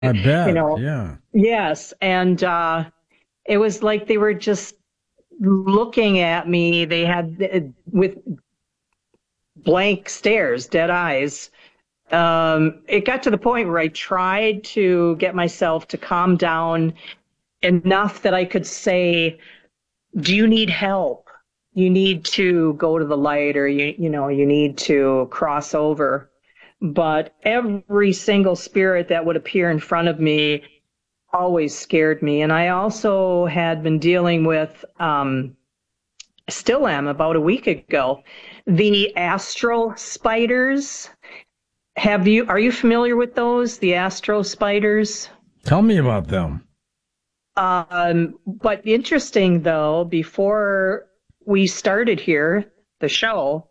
I you bet. know, Yeah. yes. And it was like they were just looking at me. They had with blank stares, dead eyes. It got to the point where I tried to get myself to calm down enough that I could say, do you need help? You need to go to the light, or you need to cross over. But every single spirit that would appear in front of me always scared me. And I also had been dealing with, still am about a week ago, the astral spiders. Are you familiar with those, the astral spiders? Tell me about them. But interesting though, before we started here, the show,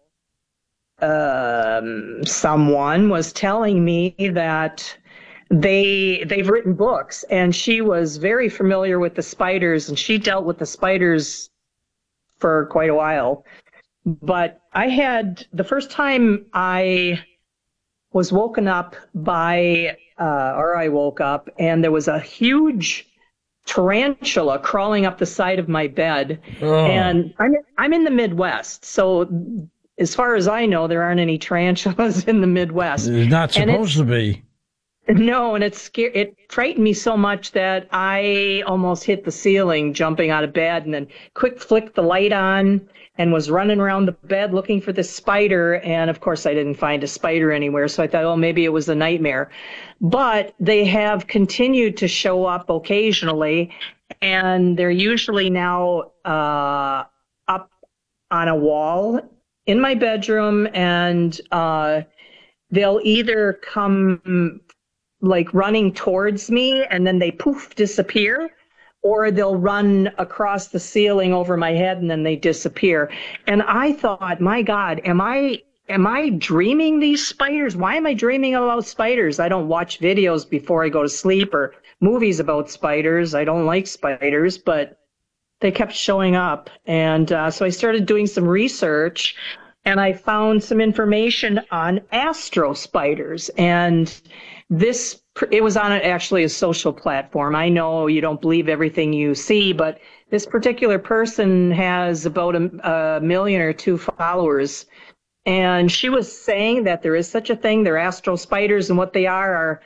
someone was telling me that they've written books, and she was very familiar with the spiders, and she dealt with the spiders for quite a while. But I had the first time I was woken up or I woke up, and there was a huge tarantula crawling up the side of my bed. Oh, And I'm in the Midwest, so as far as I know, there aren't any tarantulas in the Midwest. it's not And supposed to be. no, and it frightened me so much that I almost hit the ceiling jumping out of bed, and then quick flicked the light on and was running around the bed looking for the spider. And of course, I didn't find a spider anywhere. So I thought, oh, maybe it was a nightmare. But they have continued to show up occasionally, and they're usually now up on a wall in my bedroom, and they'll either come like running towards me and then they poof disappear, or they'll run across the ceiling over my head and then they disappear. And I thought, my God, am I dreaming these spiders? Why am I dreaming about spiders? I don't watch videos before I go to sleep or movies about spiders. I don't like spiders, but they kept showing up. And so I started doing some research, and I found some information on astro spiders. And this, it was on actually a social platform. I know you don't believe everything you see, but this particular person has about a million or two followers. And she was saying that there is such a thing. They're astral spiders, and what they are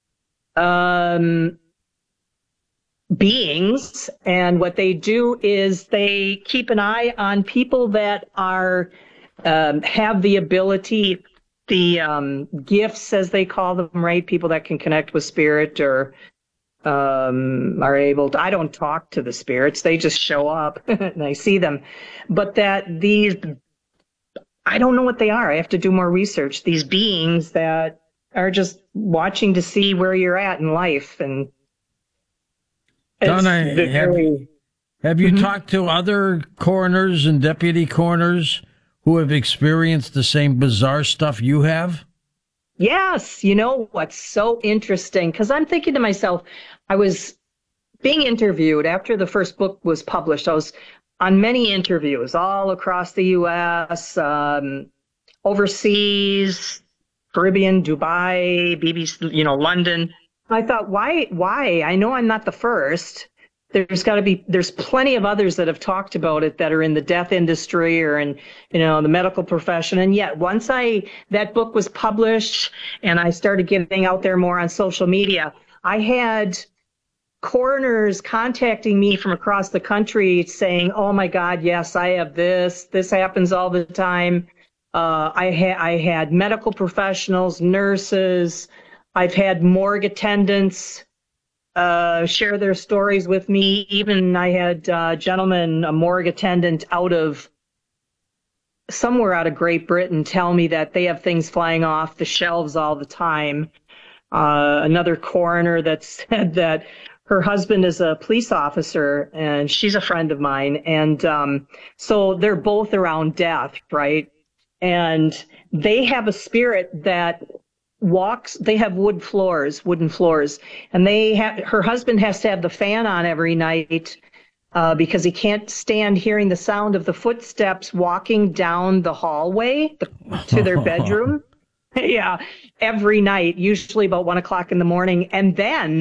beings. And what they do is they keep an eye on people that are have the ability, the gifts, as they call them, right? People that can connect with spirit, or are able to. I don't talk to the spirits; they just show up and I see them. But that these, I don't know what they are. I have to do more research. These beings that are just watching to see where you're at in life, and it's Donna, very. have you talked to other coroners and deputy coroners who have experienced the same bizarre stuff you have? Yes, you know what's so interesting? Because I'm thinking to myself, I was being interviewed after the first book was published. I was on many interviews all across the U.S., overseas, Caribbean, Dubai, BBC, London. I thought, why? Why? I know I'm not the first. There's plenty of others that have talked about it that are in the death industry or in, the medical profession. And yet that book was published and I started getting out there more on social media, I had coroners contacting me from across the country saying, oh my God, yes, I have this. This happens all the time. I had medical professionals, nurses. I've had morgue attendants share their stories with me. Even I had a gentleman, a morgue attendant somewhere out of Great Britain, tell me that they have things flying off the shelves all the time. Another coroner that said that her husband is a police officer and she's a friend of mine. And so they're both around death, right? And they have a spirit that they have wooden floors, and her husband has to have the fan on every night because he can't stand hearing the sound of the footsteps walking down the hallway to their bedroom. Yeah, every night, usually about 1 o'clock in the morning. And then